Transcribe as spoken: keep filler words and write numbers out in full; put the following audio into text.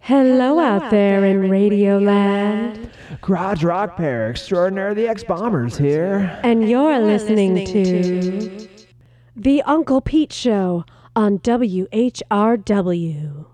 Hello out there in Radioland. Garage Rock Pair Extraordinary, the X-Bombers here. And you're listening to The Uncle Pete Show on W H R W.